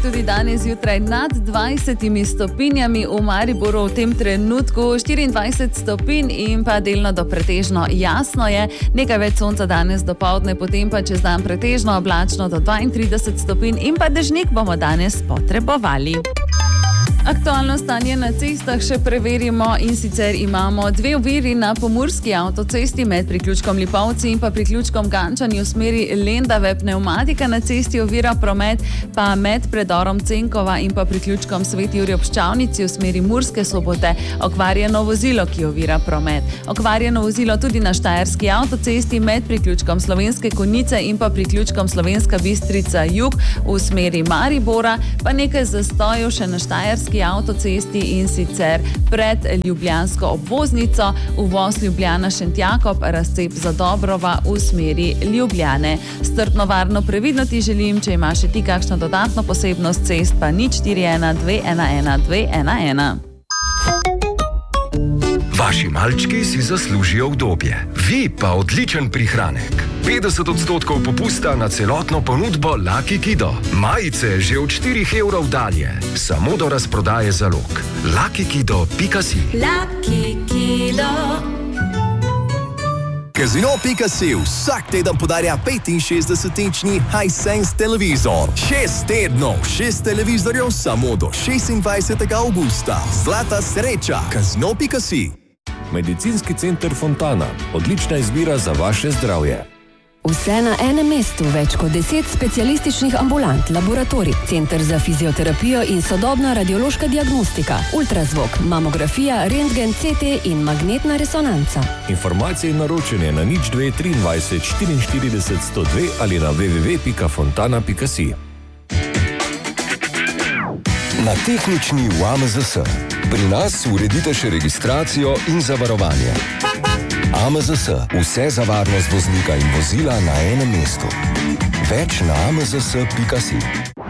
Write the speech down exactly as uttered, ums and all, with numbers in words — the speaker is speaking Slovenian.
tudi danes zjutraj nad dvajsetimi stopinjami, v Mariboru v tem trenutku štiriindvajset stopinj in pa delno do pretežno jasno je. Nekaj več sonca danes dopoldne, potem pa čez dan pretežno oblačno do dvaintrideset stopinj in pa dežnik bomo danes potrebovali. Aktualno stanje na cestah še preverimo in sicer imamo dve oviri na pomurski avtocesti med priključkom Lipovci in pa priključkom Gančani v smeri Lendave. Pnevmatika na cesti ovira promet, pa med predorom Cenkova in pa priključkom Sveti Jurij ob Ščavnici v smeri Murske Sobote okvarjeno vozilo, ki ovira promet. Okvarjeno vozilo tudi na štajerski avtocesti med priključkom Slovenske Konjice in pa priključkom Slovenska Bistrica jug v smeri Maribora, pa nekaj zastojev še na štajerski avtocesti in sicer pred ljubljansko obvoznico, uvoz Ljubljana Šentjakob, razcep Zadobrova v smeri Ljubljane. Strpno, varno, previdno ti želim, če imaš še ti kakšno dodatno posebnost cest, pa nič štiri ena dve ena ena dve ena ena. Vaši malčki si zaslužijo udobje, vi pa odličen prihranek. petdeset odstotkov popusta na celotno ponudbo Lucky Kido. Majice že od štirih evrov dalje, samo do razprodaje zalog. lucky kido pika si. Lucky Kido. Casino pika si vsak teden podarja petinšestdesetinčni Hisense televizor. Šest tednov, šest televizorjev samo do šestindvajsetega avgusta. Zlata sreča. Casino pika si. Medicinski center Fontana. Odlična izbira za vaše zdravje. Vse na enem mestu, več kot deset specialističnih ambulant, laboratorij, center za fizioterapijo in sodobna radiološka diagnostika, ultrazvok, mamografija, rentgen, C T in magnetna resonanca. Informacije in naročanje na nič dve triindvajset štiriinštirideset sto dve ali na w w w pika fontana pika si. Na tehnični v A M Z S. Pri nas uredite še registracijo in zavarovanje. A M Z S. Vse za varnost voznika in vozila na enem mestu. Več na a m z s pika si.